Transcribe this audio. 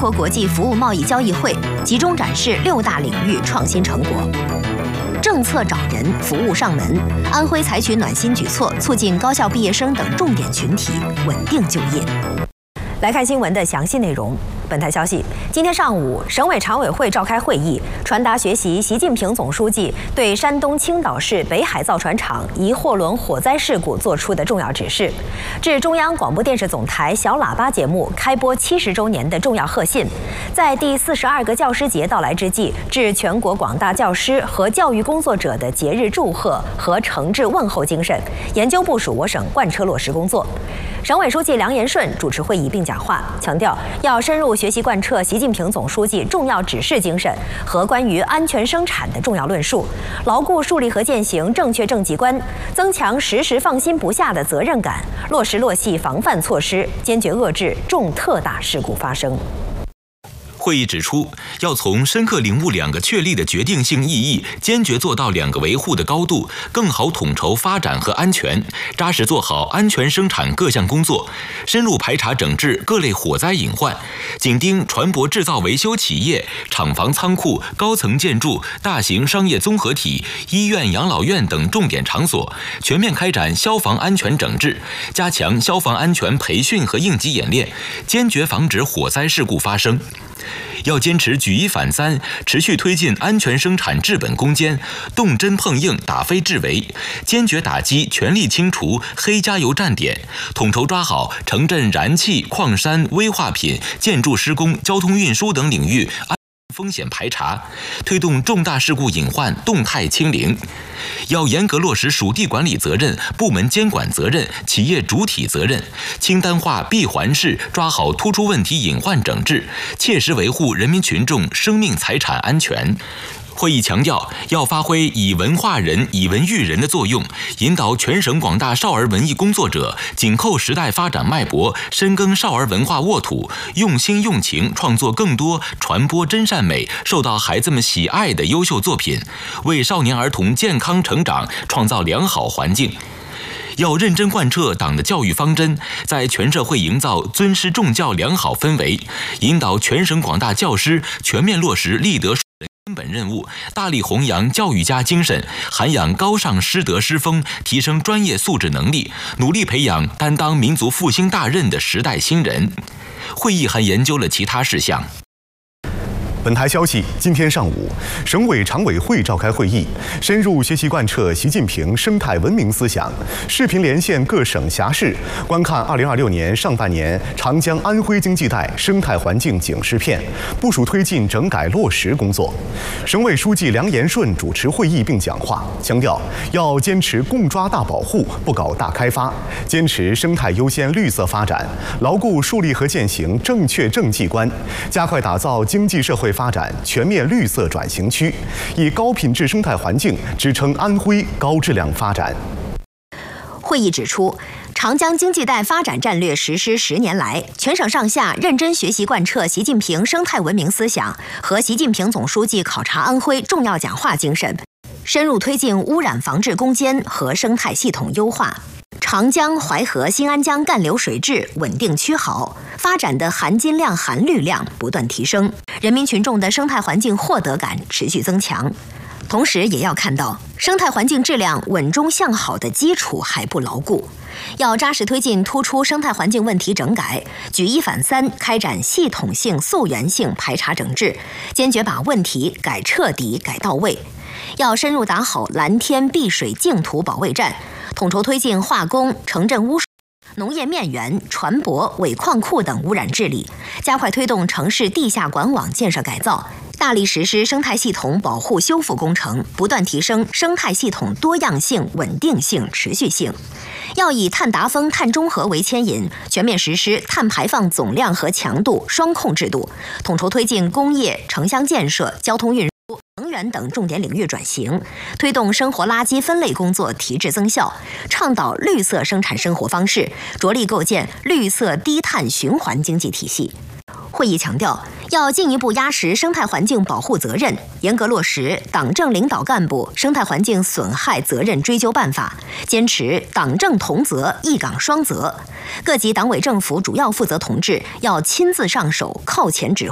国国际服务贸易交易会，集中展示6大领域创新成果。政策找人，服务上门。安徽采取暖心举措，促进高校毕业生等重点群体稳定就业。来看新闻的详细内容。本台消息，今天上午，省委常委会召开会议，传达学习习近平总书记对山东青岛市北海造船厂一货轮火灾事故作出的重要指示，致中央广播电视总台小喇叭节目开播70周年的重要贺信，在第42个教师节到来之际，致全国广大教师和教育工作者的节日祝贺和诚挚问候精神，研究部署我省贯彻落实工作。省委书记梁延顺主持会议并讲话，强调要深入学习贯彻习近平总书记重要指示精神和关于安全生产的重要论述，牢固树立和践行正确政绩观，增强时时放心不下的责任感，落实落细防范措施，坚决遏制重特大事故发生。 会议指出，要从深刻领悟2个确立的决定性意义，坚决做到2个维护的高度，更好统筹发展和安全，扎实做好安全生产各项工作，深入排查整治各类火灾隐患，紧盯船舶制造维修企业、厂房仓库、高层建筑、大型商业综合体、医院、养老院等重点场所，全面开展消防安全整治，加强消防安全培训和应急演练，坚决防止火灾事故发生。要坚持举一反三，持续推进安全生产治本攻坚，动真碰硬，打非制伪，坚决打击，全力清除黑加油站点，统筹抓好城镇燃气、矿山、危化品、建筑施工、交通运输等领域风险排查，推动重大事故隐患动态清零。要严格落实属地管理责任、部门监管责任、企业主体责任，清单化闭环式抓好突出问题隐患整治，切实维护人民群众生命财产安全。会议强调，要发挥以文化人、以文育人的作用，引导全省广大少儿文艺工作者紧扣时代发展脉搏，深耕少儿文化沃土，用心用情创作更多传播真善美、受到孩子们喜爱的优秀作品，为少年儿童健康成长创造良好环境。要认真贯彻党的教育方针，在全社会营造尊师重教良好氛围，引导全省广大教师全面落实立德根本任务，大力弘扬教育家精神，涵养高尚师德师风，提升专业素质能力，努力培养担当民族复兴大任的时代新人。会议还研究了其他事项。 本台消息，今天上午，省委常委会召开会议，深入学习贯彻习近平生态文明思想，视频连线各省辖市，观看2026年上半年长江安徽经济带生态环境警示片，部署推进整改落实工作。省委书记梁延顺主持会议并讲话，强调要坚持共抓大保护，不搞大开发，坚持生态优先绿色发展，牢固树立和践行正确政绩观，加快打造经济社会发展全面绿色转型区，以高品质生态环境支撑安徽高质量发展。 会议指出，长江经济带发展战略实施10年来，全省上下认真学习贯彻习近平生态文明思想和习近平总书记考察安徽重要讲话精神，深入推进污染防治攻坚和生态系统优化。长江、淮河、新安江干流水质稳定趋好，发展的含金量、含绿量不断提升，人民群众的生态环境获得感持续增强。同时，也要看到生态环境质量稳中向好的基础还不牢固，要扎实推进突出生态环境问题整改，举一反三，开展系统性、溯源性排查整治，坚决把问题改彻底、改到位。要深入打好蓝天碧水净土保卫战，统筹推进化工、城镇污水、农业面源、船舶、尾矿库等污染治理，加快推动城市地下管网建设改造，大力实施生态系统保护修复工程，不断提升生态系统多样性、稳定性、持续性。要以碳达峰、碳中和为牵引，全面实施碳排放总量和强度双控制度，统筹推进工业、城乡建设、交通运输、能源等重点领域转型，推动生活垃圾分类工作提质增效，倡导绿色生产生活方式，着力构建绿色低碳循环经济体系。会议强调，要进一步压实生态环境保护责任，严格落实党政领导干部生态环境损害责任追究办法，坚持党政同责、一岗双责。各级党委政府主要负责同志要亲自上手、靠前指挥，